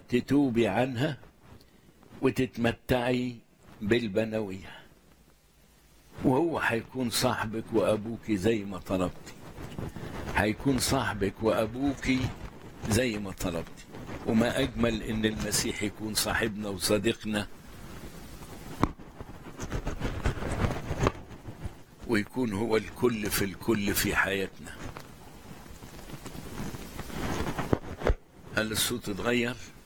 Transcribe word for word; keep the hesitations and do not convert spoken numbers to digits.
تتوبي عنها وتتمتعي بالبنوية، وهو هيكون صاحبك وأبوك زي ما طلبتي، هيكون صاحبك وأبوك زي ما طلبتي. وما أجمل إن المسيح يكون صاحبنا وصديقنا، ويكون هو الكل في الكل في حياتنا. هل الصوت اتغير؟